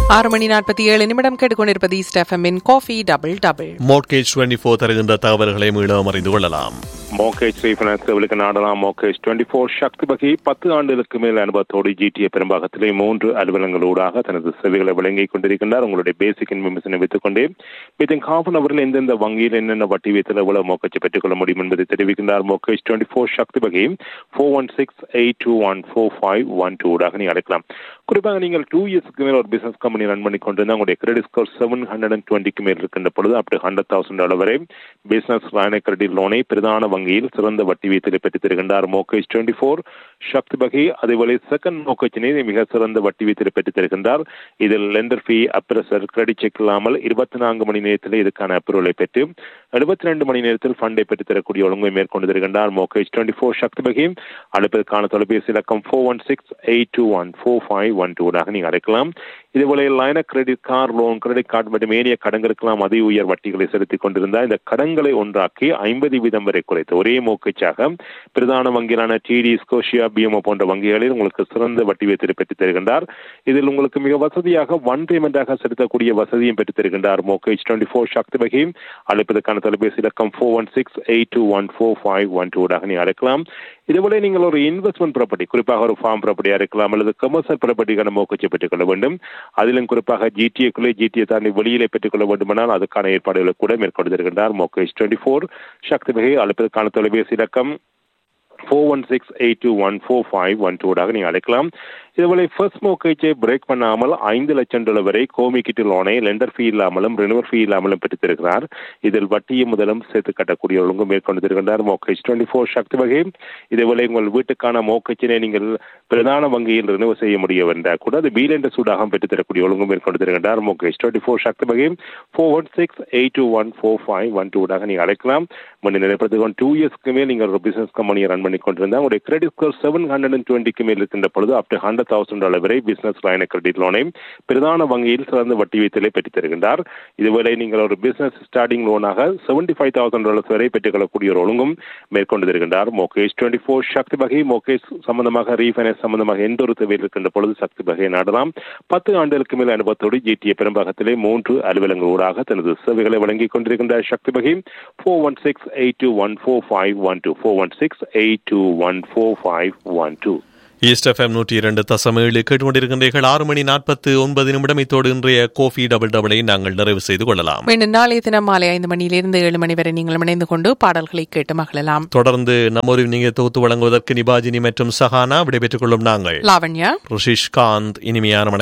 6:47 கேட்டுக்கொண்டிருப்பது ஈஸ்ட் எஃப்எம்மின் coffee double double. Mortgage 24 தருகின்ற தகவல்களை மீண்டும் அறிந்து கொள்ளலாம். மோர்கேஜ் ரீஃபைனான்ஸ்களுக்கு நாடலாம். மோர்கேஜ் 24 சக்தி வகை 10 ஆண்டுகளுக்கு மேல் அனுபவத்தோடு GTA பெரும்பாகத்திலே 3 அலுவலங்களூடாக தனது சேவைகளை வழங்கிக் கொண்டிருக்கின்றார். உங்களுடைய பேசிக் இன்ஃபர்மேஷனை வைத்துக்கொண்டே வித்தின் ஹாஃப் அன் அவரில் எந்தெந்த வங்கியில் என்னென்ன வட்டி வீதத்தில் எவ்வளவு மோர்கேஜை பெற்றுக்கொள்ள முடியும் என்பதை தெரிவிக்கின்றார். மோர்கேஜ் 24 சக்தி வகை 416-821-4512 ஊடாக நீங்கள் அழைக்கலாம். குறிப்பாக நீங்கள் 2 இயர்ஸ்க்கு மேல் ஒரு பிசினஸ் கம்பெனி ரன் பண்ணி கொண்டிருந்தால் உங்களுடைய கிரெடிட் ஸ்கோர் 720க்கு மேல் இருக்கின்ற பொழுது அப் டு $100,000 வரை பிசினஸ் லைன கிரெடிட் லோனை பிரதான வங்கியில் சிறந்த வட்டி வீதத்தில் பெற்றுத் தருகின்றார். மோர்கேஜ் 24 சக்தி வகை அதேபோல செகண்ட் மோர்கேஜினை மிக சிறந்த வட்டி வீதத்தில் பெற்றுத் தருகின்றார். இதில் லெண்டர் ஃபீ அப்ரசர் கிரெடிட் செக் இல்லாமல் 24 மணி நேரத்தில் இதுக்கான அப்ரூவலை பெற்று 72 மணி நேரத்தில் ஃபண்டை பெற்றுத் தரக்கூடிய ஒழுங்கை மேற்கொண்டு தருகின்றார். மோர்கேஜ் 24 சக்தி வகை அழைப்பதற்கான தொலைபேசி இலக்கம் 416-821-4512 நீங்கள் அழைக்கலாம். இதேபோல லைன credit car loan credit card மற்றும் ஏனைய கடன்களுக்கெல்லாம் அதி உயர் வட்டிகளை செலுத்திக் கொண்டிருந்தால் இந்த கடன்களை ஒன்றாக்கி 50% வரை குறைத்து ஒரே மோர்கேஜாக பிரதான வங்கிகளான TD, ஸ்கோஷியா, BMO போன்ற வங்கிகளில் உங்களுக்கு சிறந்த வட்டி வீதத்தை பெற்றுத் தருகின்றார். இதில் உங்களுக்கு மிக வசதியாக ஒன் பேமெண்டாக செலுத்தக்கூடிய வசதியும் பெற்றுத் தருகின்றார். மோர்கேஜ் 24 சக்தி வகை அழைப்பதற்கான தொலைபேசி இலக்கம் 416-821-4512 நீங்கள் அழைக்கலாம். இதுபோல நீங்கள் ஒரு இன்வெஸ்ட்மெண்ட் ப்ராப்பர்ட்டி குறிப்பாக ஒரு ஃபார்ம் ப்ராப்பர்ட்டியாக இருக்கலாம் அல்லது கமர்ஷியல் ப்ராப்பர்ட்டிக்கான மோர்கேஜை பெற்றுக்கொள்ள வேண்டும். அதிலும் குறிப்பாக GTA தாண்டி வெளியிலே பெற்றுக்கொள்ள வேண்டுமானால் அதுக்கான ஏற்பாடுகளை கூட மேற்கொண்டு தருகின்றார். மோர்கேஜ் 24 சக்தி வகை அழைப்பதற்கான தொலைபேசி இலக்கம் 416-821-4512 நீங்கள் அழைக்கலாம். இதுபோல ஃபர்ஸ்ட் மோர்கேஜை பிரேக் பண்ணாமல் $5 லட்சம் வரை கோமிக்கிட்டு லோனை லெண்டர் ஃபீ இல்லாமலும் ரெனுவர் ஃபீ இல்லாமலும் பெற்றுத் தருகிறார். இதில் வட்டியும் முதலும் சேர்த்து கட்டக்கூடிய ஒழுங்கு மேற்கொண்டு தருகின்றார். மோர்கேஜ் 24 சக்தி வகை இதேபோல உங்கள் வீட்டுக்கான மோர்கேஜினை நீங்கள் பிரதான வங்கியில் ரெனுவர் செய்ய முடியும் என்றால் கூட அது பீலெண்டர் சூடாக பெற்றுத் தரக்கூடிய ஒழுங்கு மேற்கொண்டு தருகின்றார். மோர்கேஜ் 24 சக்தி வகை 416-821-4512 நீங்கள் அழைக்கலாம். முன்னே நிலைப்படுத்திக் 2 இயர்ஸ்க்கு மேல் நீங்கள் ஒரு பிசினஸ் கம்பெனியை ரன் பண்ணி கொண்டிருந்தால் உங்களுடைய கிரெடிட் ஸ்கோர் 720க்கு மேல் இருக்கின்ற பொழுது அப் டு $100,000 வரை பிசினஸ் லைன கிரெடிட் லோனை பிரதான வங்கியில் சிறந்த வட்டி வீதத்திலே பெற்றுத் தருகின்றார். இதுவரை நீங்கள் ஒரு பிசினஸ் ஸ்டார்டிங் லோனாக $75,000 வரை பெற்றுக்கொள்ளக்கூடிய ஒரு ஒழுங்கும் மேற்கொண்டு தருகின்றார். மோர்கேஜ் 24 சக்தி வகை மோர்கேஜ் சம்பந்தமாக ரீஃபைனான்ஸ் சம்பந்தமாக எந்த ஒரு தேவையில் இருக்கின்ற பொழுது சக்தி வகையை நாடலாம். 10 ஆண்டுகளுக்கு மேல் அனுபவத்தோடு GTA பெரும்பாகத்திலே 3 அலுவலங்களூடாக தனது சேவைகளை வழங்கிக் கொண்டிருக்கின்ற சக்தி வகை 416-821-4512 416-821-4512. ஈஸ்ட் FM 102.7 கேட்டுக்கொண்டிருக்கின்றீர்கள். 6:49 இத்தோடு இன்றைய கோஃபி டபுள் டபுளை நாங்கள் நிறைவு செய்து கொள்ளலாம். மீண்டும் நாளைய தினம் மாலை 5 மணியிலிருந்து 7 மணி வரை நீங்கள் இணைந்து கொண்டு பாடல்களை கேட்டு மகிழலாம். தொடர்ந்து நம்மொரு நீங்க தொகுத்து வழங்குவதற்கு நிபாஜினி மற்றும் சஹானா விடைபெற்றுக் கொள்ளும் நாங்கள் லாவண்யா, ரிஷிஷ் காந்த். இனிமையான